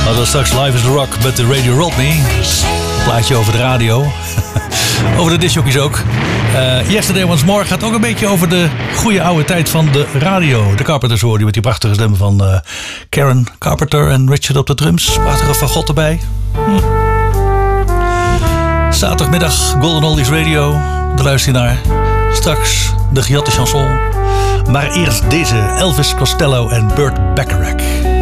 Dat was straks Live is the Rock met de Radio Rodney. Een plaatje over de radio. Over de discjockeys ook. Yesterday Once More gaat ook een beetje over de goede oude tijd van de radio. De Carpenters hoor je met die prachtige stem van Karen Carpenter en Richard op de drums. Prachtige fagot erbij. Zaterdagmiddag Golden Oldies Radio. Daar luister je naar. Straks de gejatte chanson. Maar eerst deze Elvis Costello en Burt Bacharach.